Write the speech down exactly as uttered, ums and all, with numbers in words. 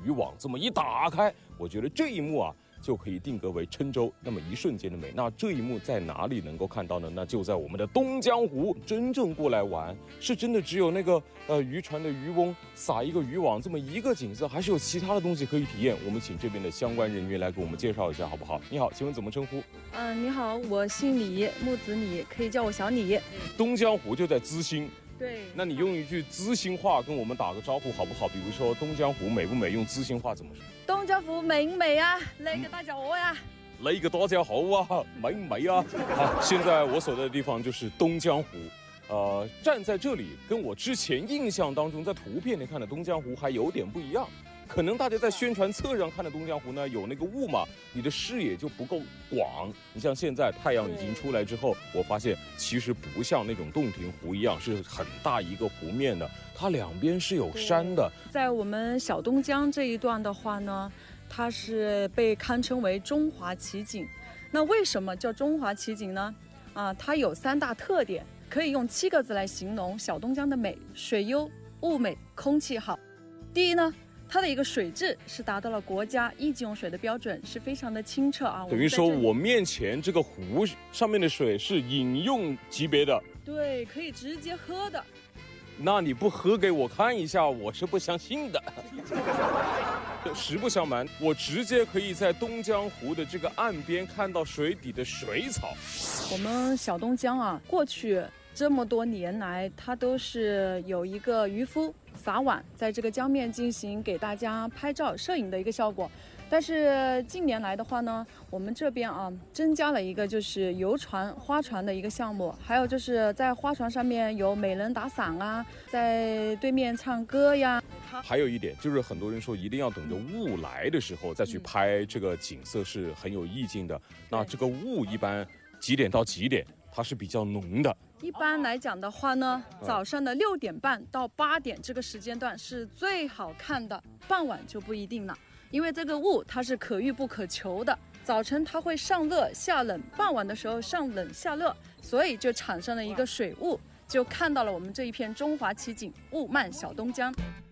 渔网这么一打开，我觉得这一幕啊就可以定格为郴州那么一瞬间的美。那这一幕在哪里能够看到呢？那就在我们的东江湖。真正过来玩，是真的只有那个呃渔船的渔翁撒一个渔网这么一个景色，还是有其他的东西可以体验？我们请这边的相关人员来给我们介绍一下，好不好？你好，请问怎么称呼？ 嗯、呃，你好，我姓李，木子李，可以叫我小李。 东江湖就在资兴。 对， 那你用一句资兴话跟我们打个招呼好不好？比如说东江湖美不美，用资兴话怎么说？ 东江湖美唔美啊？嚟個大家伙呀！ 嚟個多家好啊，美唔美啊？好，现在我所在的地方就是东江湖。呃，站在这里跟我之前印象当中在图片里看的东江湖还有点不一样。可能大家在宣传册上看的东江湖呢，有那个雾嘛，你的视野就不够广。你像现在太阳已经出来之后，我发现其实不像那种洞庭湖一样是很大一个湖面的，它两边是有山的。 在我们小东江这一段的话呢，它是被堪称为中华奇景。那为什么叫中华奇景呢？啊，它有三大特点，可以用七个字来形容小东江的美：水优、物美、空气好。第一呢，它的一个水质是达到了国家一级用水的标准，是非常的清澈啊。 等于说我面前这个湖上面的水是饮用级别的， 对，可以直接喝的。 那你不喝给我看一下，我是不相信的。实不相瞒，我直接可以在东江湖的这个岸边看到水底的水草。 我们小东江啊，过去这么多年来，它都是有一个渔夫撒网在这个江面进行给大家拍照摄影的一个效果。但是近年来的话呢，我们这边啊增加了一个就是游船、花船的一个项目，还有就是在花船上面有美人打伞啊，在对面唱歌呀。 还有一点就是，很多人说一定要等着雾来的时候再去拍这个景色是很有意境的。那这个雾一般几点到几点它是比较浓的？ 一般来讲的话呢，早上的六点半到八点这个时间段是最好看的，傍晚就不一定了。因为这个雾它是可遇不可求的，早晨它会上热下冷，傍晚的时候上冷下热，所以就产生了一个水雾，就看到了我们这一片中华奇景雾漫小东江。